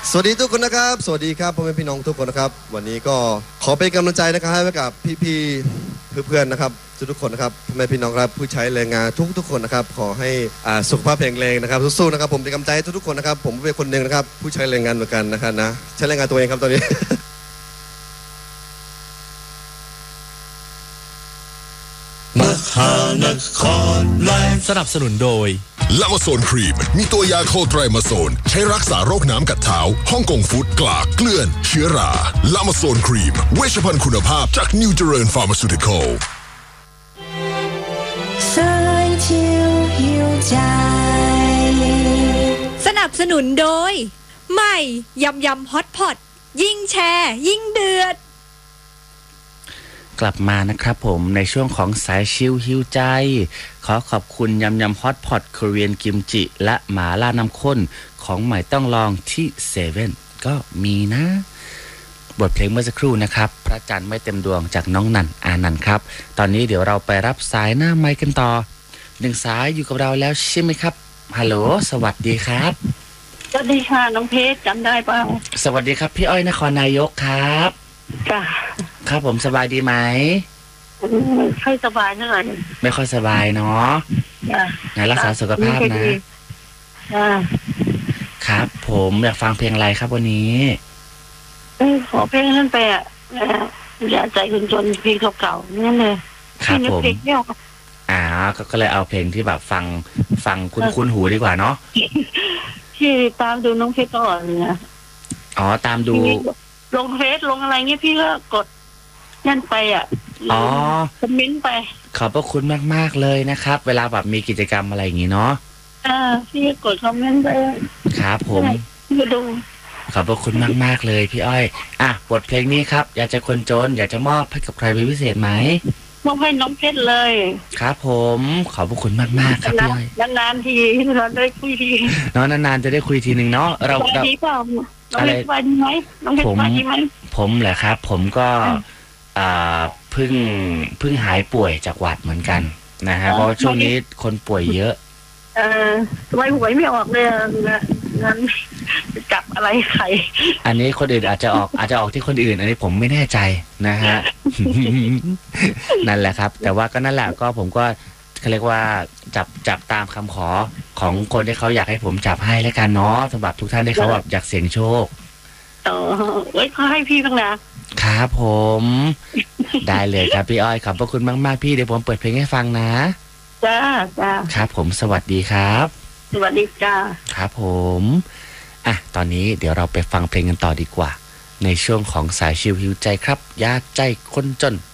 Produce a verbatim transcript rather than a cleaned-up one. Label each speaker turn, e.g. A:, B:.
A: สวัสดีทุกคนนะครับสวัสดีครับพ่อแม่พี่น้องทุกคนนะครับวันนี้ก็ขอเป็นกำลังใจนะครับให้กับพี่ๆเพื่อนๆนะครับทุกคนนะครับพ่อแม่พี่น้องครับผู้ใช้แรงงานทุกๆคนนะครับขอให้สุขภาพแข็งแรงนะครับสู้ๆนะครับผมเป็นกำลังใจให้ทุกๆคนนะครับผมเป็นคนหนึ่งนะครับผู้ใช้แรงงานเหมือนกันนะครับนะใช้แรงงานตัวเองครับตอนนี้
B: มหานครไลฟ์สนับสนุนโดย
C: ลามาโซนครีมมีตัวยาโคไตรมาโซนใช้รักษาโรคน้ำกัดเท้าฮ่องกงฟุตกลากเกลื่อนเชื้อราลามาโซนครีมเวชภัณฑ์คุณภาพจากนิวเจริญฟาร์มาซูติคอล
D: สนับสนุนโดยใหม่ยำยำฮอตพอตยิ่งแชร์ยิ่งเดือด
B: กลับมานะครับผมในช่วงของสายชิลฮิวใจขอขอบคุณยำยำฮอตพอตคอเรียนกิมจิและหมาล่าน้ำข้นของใหม่ต้องลองที่เซเว่นก็มีนะบทเพลงเมื่อสักครู่นะครับพระจันทร์ไม่เต็มดวงจากน้องนันอานันต์ครับตอนนี้เดี๋ยวเราไปรับสายหน้าไมค์กันต่อหนึ่งสายอยู่กับเราแล้วใช่ไหมครับฮัลโหลสวัสดีครับ
E: สวัสดีค่ะน้องเพชรจำได้ป่ะ
B: สวัสดีครับพี่อ้อยนครนายกครับ
E: จ้ะ
B: ครับผมสบายดีไหม
E: ไม่ค่อยสบายเท่าไหร่
B: ไม่ค่อยสบายเนาะไงรักษาสุขภาพนะครับผมอยากฟังเพลงอะไรครับวันนี้
E: ขอเพลงนั้นไปอ่ะอย่าใจคนจนเพลงเก่าๆนั่นเลย
B: ครับผมอ่าก็เลยเอาเพลงที่แบบฟังฟังคุ้นๆหูดีกว่าเนาะ
E: ที่ตามดูน้องเพชรก่อนนะ
B: อ๋อตามดู
E: ลงเฟซลงอะไรเงี้ยพี่ก็กดนั่นไปอ่ะ
B: อ๋อ
E: คอมเมนต์ไป
B: ขอบพระคุณมากๆเลยนะครับเวลาแบบมีกิจกรรมอะไรอย่างงี้เนาะ
E: อ่าพี่กดคอมเมนต์ไป
B: ครับผม
E: มาดู
B: ขอบพระคุณมากๆเลยพี่อ้อยอ่ะบทเพลงนี้ครับอยากจะคนจนอยากจะมอบให้กับใครเป็นพิเศษไหม
E: มอบให้น้องเพชรเลย
B: ครับผมขอบพระคุณมากๆครับพี่อ้อย
E: นานๆทีเราได้คุยที
B: เนาะนานๆจะได้คุยทีนึงเนาะเรา
E: เราดีเปล่าน้องเพชรสบายดีไหมน้องเพชรสบายดีไหม
B: ผมเหรอครับผมก็อ่าเพิ่งเพิ่งหายป่วยจากหวัดเหมือนกันนะฮะเพราะช่วงนี้คนป่วยเยอะ
E: เออทำไมหวยไม่ออกเลยนะงั้นจับอะไรใคร
B: อันนี้คนอื่นอาจจะออกอาจจะออกที่คนอื่นอันนี้ผมไม่แน่ใจนะฮะ นั่นแหละครับแต่ว่าก็นั่นแหละก็ผมก็เขาเรียกว่าจับจับตามคำขอของคนที่เขาอยากให้ผมจับให้แล้วกันเนาะสำหรับทุกท่านที่เขาแบบอยากเสี่ยงโชค
E: เออเอ้ยเขาให้พี่บ้างนะครับ
B: ผมได้เลยครับพี่อ้อยขอบพระคุณมากๆพี่เดี๋ยวผมเปิดเพลงให้ฟังนะ
E: จ้าจ้า
B: ครับผมสวัสดีครับ
E: สวัสดีจ้า
B: ครับผมอ่ะตอนนี้เดี๋ยวเราไปฟังเพลงกันต่อดีกว่าในช่วงของสายชิลฮิวใจครับยาใจคนจน